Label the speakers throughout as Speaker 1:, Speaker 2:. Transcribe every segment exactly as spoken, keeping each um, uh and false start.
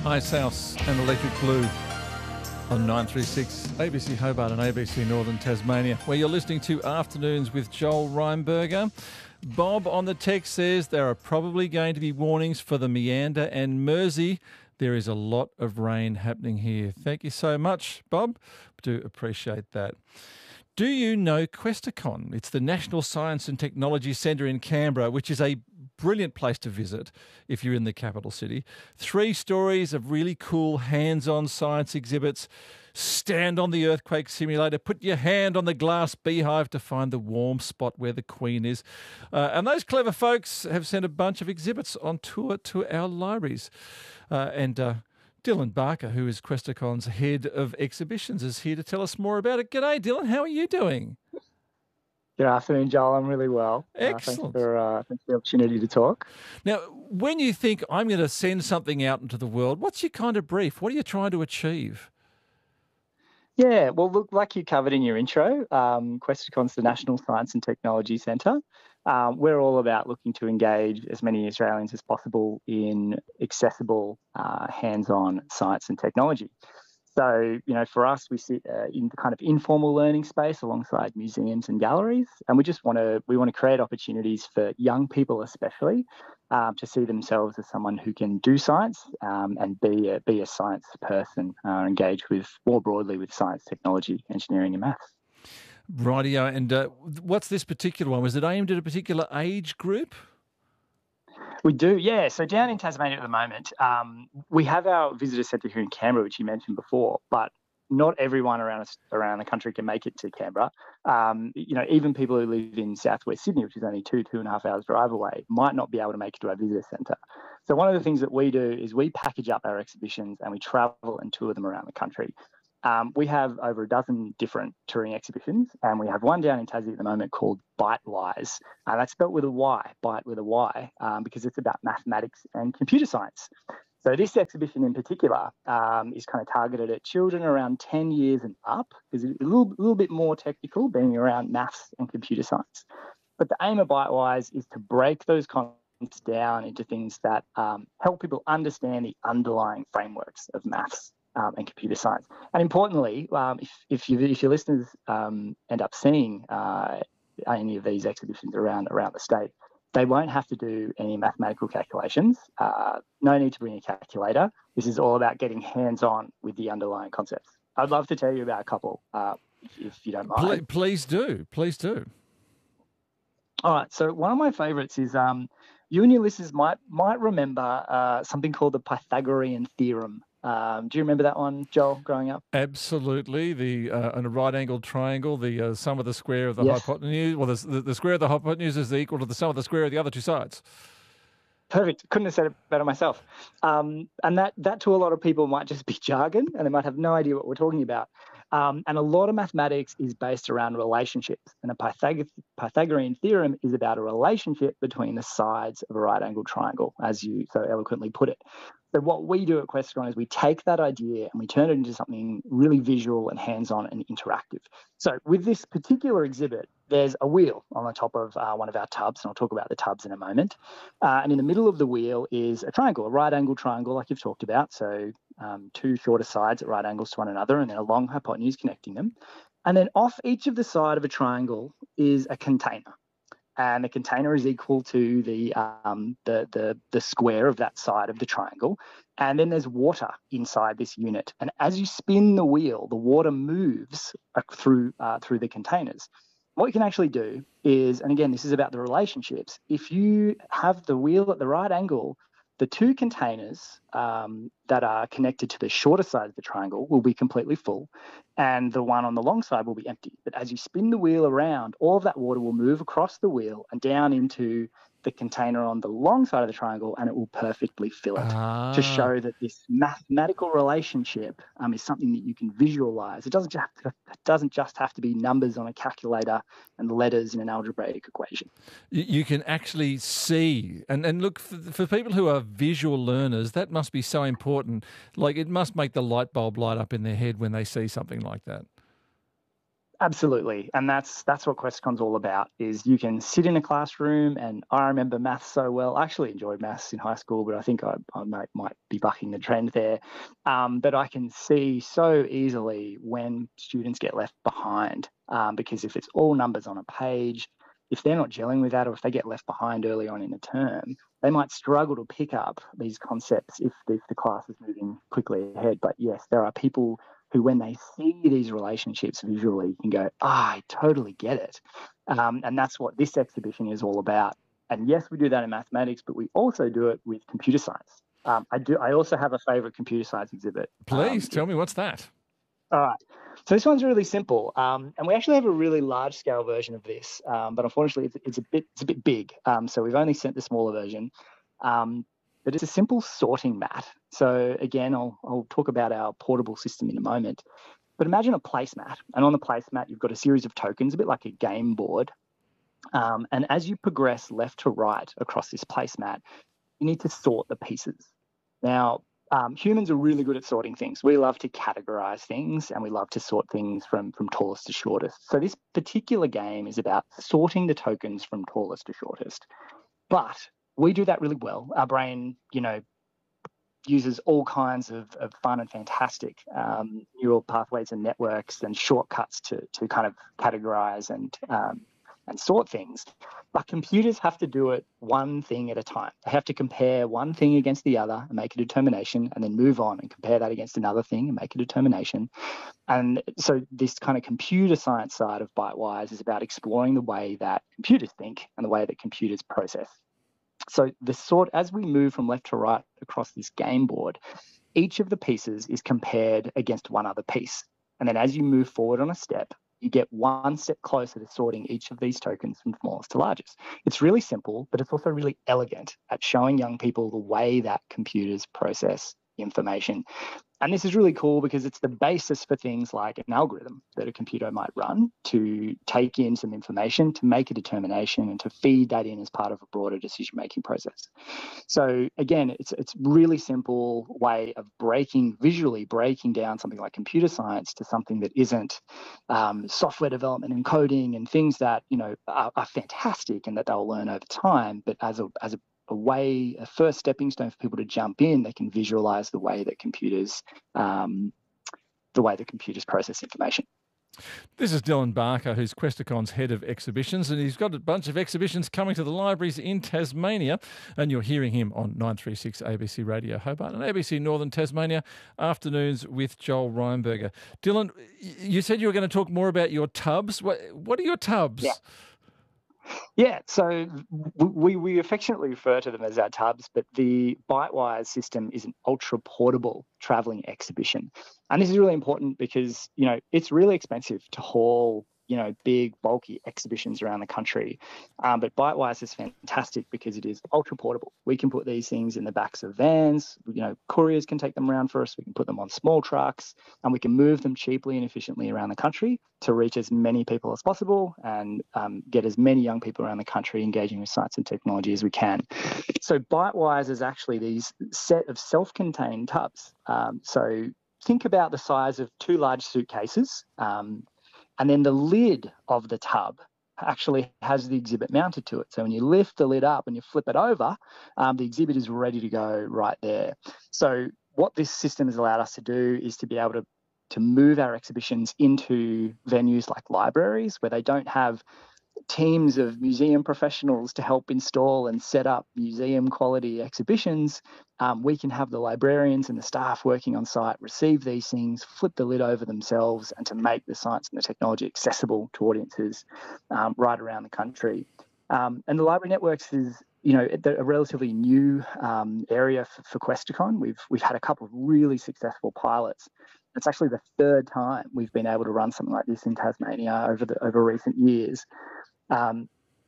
Speaker 1: Ice House and Electric Blue on nine three six A B C Hobart and A B C Northern Tasmania, where you're listening to Afternoons with Joel Reinberger. Bob on the text says there are probably going to be warnings for the Meander and Mersey. There is a lot of rain happening here. Thank you so much, Bob. Do appreciate that. Do you know Questacon? It's the National Science and Technology Centre in Canberra, which is a brilliant place to visit if you're in the capital city. Three stories of really cool hands-on science exhibits. Stand on the earthquake simulator, put your hand on the glass beehive to find the warm spot where the Queen is. Uh, and those clever folks have sent a bunch of exhibits on tour to our libraries. Uh, and uh, Dylan Barker, who is Questacon's head of exhibitions, is here to tell us more about it. G'day, Dylan. How are you doing?
Speaker 2: Good afternoon, Joel. I'm really well.
Speaker 1: Excellent.
Speaker 2: Uh, thanks, for, uh, thanks for the opportunity to talk.
Speaker 1: Now, when you think I'm going to send something out into the world, what's your kind of brief? What are you trying to achieve?
Speaker 2: Yeah, well, look, like you covered in your intro, um, Questacon's the National Science and Technology Centre. Um, we're all about looking to engage as many Australians as possible in accessible, uh, hands-on science and technology. So, you know, for us, we sit uh, in the kind of informal learning space alongside museums and galleries, and we just want to we want to create opportunities for young people, especially, um, to see themselves as someone who can do science um, and be a, be a science person, uh, engage with more broadly with science, technology, engineering, and maths.
Speaker 1: Rightio. And uh, what's this particular one? Was it aimed at a particular age group?
Speaker 2: We do, yeah. So down in Tasmania at the moment, um, we have our visitor centre here in Canberra, which you mentioned before, but not everyone around us, around the country can make it to Canberra. Um, you know, even people who live in southwest Sydney, which is only two, two and a half hours drive away, might not be able to make it to our visitor centre. So one of the things that we do is we package up our exhibitions and we travel and tour them around the country. Um, we have over a dozen different touring exhibitions, and we have one down in Tassie at the moment called Bitewise. Uh, that's spelled with a Y, Byte with a Y, um, because it's about mathematics and computer science. So this exhibition in particular um, is kind of targeted at children around ten years and up, because it's a little, little bit more technical, being around maths and computer science. But the aim of Bitewise is to break those concepts down into things that um, help people understand the underlying frameworks of maths Um, and computer science. And importantly, um, if, if, you, if your listeners um, end up seeing uh, any of these exhibitions around around the state, they won't have to do any mathematical calculations. Uh, no need to bring a calculator. This is all about getting hands-on with the underlying concepts. I'd love to tell you about a couple, uh, if, if you don't mind.
Speaker 1: Please, please do. Please do.
Speaker 2: All right. So one of my favourites is um, you and your listeners might might remember uh, something called the Pythagorean theorem. Um, do you remember that one, Joel, growing up?
Speaker 1: Absolutely. The uh, on a right-angled triangle, the uh, sum of the square of the
Speaker 2: Yes.
Speaker 1: hypotenuse, well, the, the, the square of the hypotenuse is equal to the sum of the square of the other two sides.
Speaker 2: Perfect. Couldn't have said it better myself. Um, and that, that to a lot of people might just be jargon, and they might have no idea what we're talking about. Um, and a lot of mathematics is based around relationships. And a Pythag- Pythagorean theorem is about a relationship between the sides of a right-angled triangle, as you so eloquently put it. So what we do at Questacon is we take that idea and we turn it into something really visual and hands-on and interactive. So with this particular exhibit, there's a wheel on the top of uh, one of our tubs, and I'll talk about the tubs in a moment. Uh, and in the middle of the wheel is a triangle, a right-angled triangle like you've talked about. So um, two shorter sides at right angles to one another, and then a long hypotenuse connecting them. And then off each of the side of a triangle is a container. And the container is equal to the, um, the the the square of that side of the triangle. And then there's water inside this unit. And as you spin the wheel, the water moves uh, through uh, through the containers. What you can actually do is, and again, this is about the relationships, if you have the wheel at the right angle, the two containers um, that are connected to the shorter side of the triangle will be completely full, and the one on the long side will be empty. But as you spin the wheel around, all of that water will move across the wheel and down into the container on the long side of the triangle, and it will perfectly fill it
Speaker 1: Ah.
Speaker 2: to show that this mathematical relationship um, is something that you can visualize. It doesn't just it doesn't just have to be numbers on a calculator and letters in an algebraic equation.
Speaker 1: You, you can actually see. And, and look, for, for people who are visual learners, that must be so important. Like, it must make the light bulb light up in their head when they see something like that.
Speaker 2: Absolutely, and that's that's what QuestCon's all about. Is you can sit in a classroom, and I remember maths so well. I actually enjoyed maths in high school, but I think I, I might, might be bucking the trend there. Um, but I can see so easily when students get left behind, um, because if it's all numbers on a page, if they're not gelling with that, or if they get left behind early on in the term, they might struggle to pick up these concepts if the, if the class is moving quickly ahead. But yes, there are people who, when they see these relationships visually, can go, ah, I totally get it. Um, and that's what this exhibition is all about. And yes, we do that in mathematics, but we also do it with computer science. Um, I do. I also have a favourite computer science exhibit.
Speaker 1: Please
Speaker 2: um,
Speaker 1: tell me, what's that?
Speaker 2: All right. So this one's really simple, um, and we actually have a really large-scale version of this, um, but unfortunately, it's, it's a bit it's a bit big. Um, so we've only sent the smaller version. Um, But it's a simple sorting mat. So again, I'll, I'll talk about our portable system in a moment. But imagine a placemat. And on the placemat, you've got a series of tokens, a bit like a game board. Um, and as you progress left to right across this placemat, you need to sort the pieces. Now, um, humans are really good at sorting things. We love to categorize things, and we love to sort things from, from tallest to shortest. So this particular game is about sorting the tokens from tallest to shortest. But we do that really well. Our brain, you know, uses all kinds of, of fun and fantastic um, neural pathways and networks and shortcuts to to kind of categorize and um, and sort things. But computers have to do it one thing at a time. They have to compare one thing against the other and make a determination, and then move on and compare that against another thing and make a determination. And so this kind of computer science side of Bytewise is about exploring the way that computers think and the way that computers process. So the sort, as we move from left to right across this game board, each of the pieces is compared against one other piece. And then as you move forward on a step, you get one step closer to sorting each of these tokens from smallest to largest. It's really simple, but it's also really elegant at showing young people the way that computers process information. And this is really cool because it's the basis for things like an algorithm that a computer might run to take in some information, to make a determination, and to feed that in as part of a broader decision-making process. So again, it's it's really simple way of breaking, visually breaking down something like computer science to something that isn't um, software development and coding and things that, you know, are, are fantastic and that they'll learn over time, but as a as a a way, a first stepping stone for people to jump in, they can visualize the way that computers, um, the way that computers process information.
Speaker 1: This is Dylan Barker, who's Questicon's head of exhibitions, and he's got a bunch of exhibitions coming to the libraries in Tasmania, and you're hearing him on nine three six A B C Radio Hobart and A B C Northern Tasmania, Afternoons with Joel Reinberger. Dylan, you said you were going to talk more about your tubs. What, what are your tubs?
Speaker 2: Yeah. Yeah, so we, we affectionately refer to them as our tubs, but the Bytewise system is an ultra portable traveling exhibition. And this is really important because, you know, it's really expensive to haul, you know, big, bulky exhibitions around the country. Um, but Bytewise is fantastic because it is ultra portable. We can put these things in the backs of vans. You know, couriers can take them around for us. We can put them on small trucks, and we can move them cheaply and efficiently around the country to reach as many people as possible and um, get as many young people around the country engaging with science and technology as we can. So Bytewise is actually these set of self-contained tubs. Um, so think about the size of two large suitcases, um, and then the lid of the tub actually has the exhibit mounted to it. So when you lift the lid up and you flip it over, um, the exhibit is ready to go right there. So what this system has allowed us to do is to be able to to move our exhibitions into venues like libraries where they don't have teams of museum professionals to help install and set up museum quality exhibitions. Um, we can have the librarians and the staff working on site receive these things, flip the lid over themselves, and to make the science and the technology accessible to audiences um, right around the country. Um, and the Library Networks is, you know, a relatively new um, area for, for Questacon. We've we've had a couple of really successful pilots. It's actually the third time we've been able to run something like this in Tasmania over the over recent years. Um,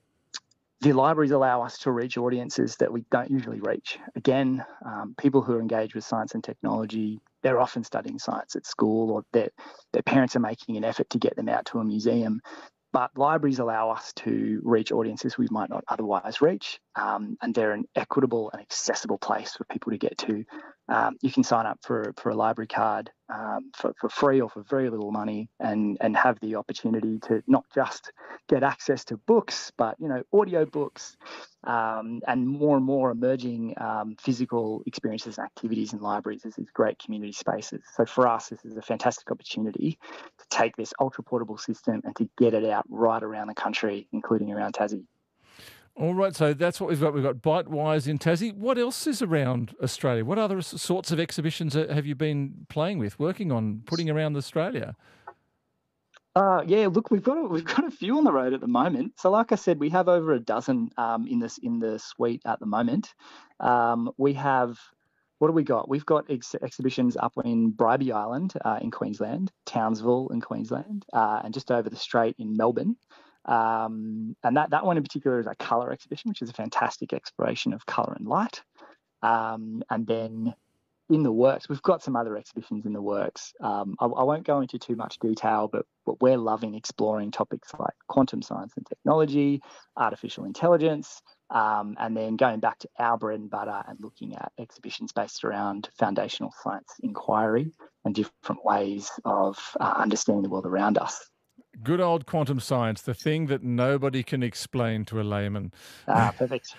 Speaker 2: the libraries allow us to reach audiences that we don't usually reach. Again, um, people who are engaged with science and technology, they're often studying science at school, or their, their parents are making an effort to get them out to a museum. But libraries allow us to reach audiences we might not otherwise reach, um, and they're an equitable and accessible place for people to get to Um, you can sign up for for a library card um, for, for free or for very little money, and and have the opportunity to not just get access to books, but you know, audio books, um, and more and more emerging um, physical experiences and activities in libraries as these great community spaces. So for us, this is a fantastic opportunity to take this ultra portable system and to get it out right around the country, including around Tassie.
Speaker 1: All right, so that's what we've got. We've got Bitewise in Tassie. What else is around Australia? What other sorts of exhibitions have you been playing with, working on, putting around Australia?
Speaker 2: Uh, yeah, look, we've got a, we've got a few on the road at the moment. So, like I said, we have over a dozen um, in this in the suite at the moment. Um, we have, what do we got? We've got ex- exhibitions up in Bribie Island uh, in Queensland, Townsville in Queensland, uh, and just over the strait in Melbourne. Um, and that, that one in particular is a colour exhibition, which is a fantastic exploration of colour and light. Um, and then in the works, we've got some other exhibitions in the works. Um, I, I won't go into too much detail, but, but we're loving exploring topics like quantum science and technology, artificial intelligence, um, and then going back to our bread and butter and looking at exhibitions based around foundational science inquiry and different ways of uh, understanding the world around us.
Speaker 1: Good old quantum science, the thing that nobody can explain to a layman.
Speaker 2: Ah, perfect.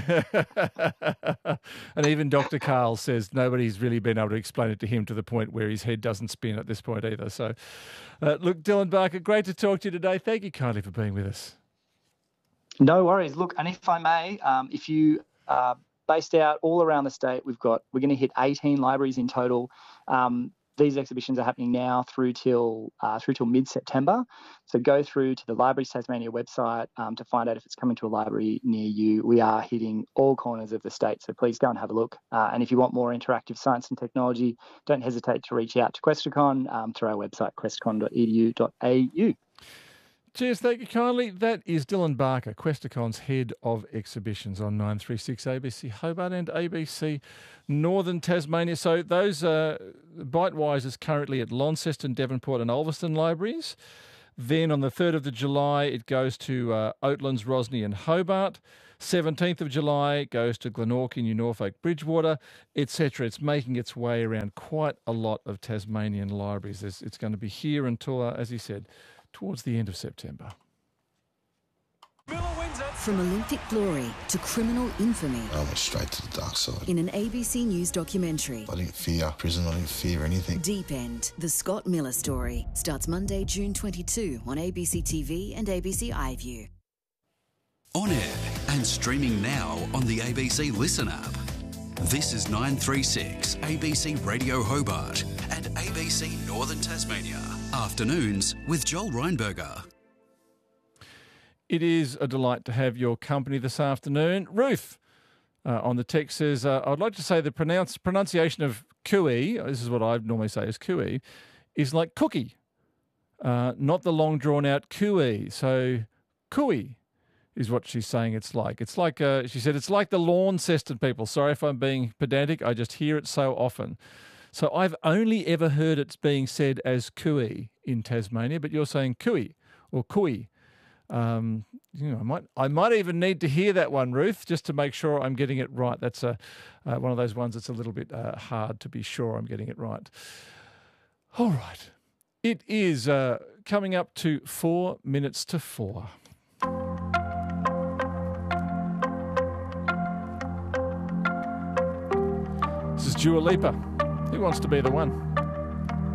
Speaker 1: And even Doctor Carl says nobody's really been able to explain it to him to the point where his head doesn't spin at this point either. So, uh, look, Dylan Barker, great to talk to you today. Thank you kindly for being with us.
Speaker 2: No worries. Look, and if I may, um, if you are based out all around the state, we've got, we're going to hit eighteen libraries in total. Um, These exhibitions are happening now through till uh, through till mid-September. So go through to the Libraries Tasmania website um, to find out if it's coming to a library near you. We are hitting all corners of the state, so please go and have a look. Uh, and if you want more interactive science and technology, don't hesitate to reach out to Questacon um, through our website, questacon dot e d u dot a u.
Speaker 1: Cheers, thank you kindly. That is Dylan Barker, Questacon's Head of Exhibitions on nine three six A B C Hobart and A B C Northern Tasmania. So those uh, Bitewise is currently at Launceston, Devonport and Ulverston libraries. Then on the third of July, it goes to uh, Oatlands, Rosny and Hobart. seventeenth of July goes to Glenorchy, New Norfolk, Bridgewater, et cetera. It's making its way around quite a lot of Tasmanian libraries. It's, it's going to be here until, uh, as he said, towards the end of September.
Speaker 3: From Olympic glory to criminal infamy.
Speaker 4: I went straight to the dark side.
Speaker 3: In an A B C News documentary.
Speaker 4: I didn't fear prison, I didn't fear anything.
Speaker 3: Deep End, the Scott Miller story, starts Monday, June twenty-second on A B C T V and A B C iView.
Speaker 5: On air and streaming now on the A B C Listen app. This is nine three six A B C Radio Hobart and A B C Northern Tasmania. Afternoons with Joel Reinberger.
Speaker 1: It is a delight to have your company this afternoon. Ruth uh, on the text says, uh, I'd like to say the pronounce, pronunciation of cooey, this is what I normally say is cooey, is like cookie, uh, not the long drawn out cooey. So cooey is what she's saying it's like. It's like, uh, she said, it's like the Launceston people. Sorry if I'm being pedantic, I just hear it so often. So I've only ever heard it being said as cooey in Tasmania, but you're saying cooey or cooey. Um, you know, I might, I might even need to hear that one, Ruth, just to make sure I'm getting it right. That's a, uh, one of those ones that's a little bit uh, hard to be sure I'm getting it right. All right. It is uh, coming up to four minutes to four. This is Dua Lipa. Who wants to be the one?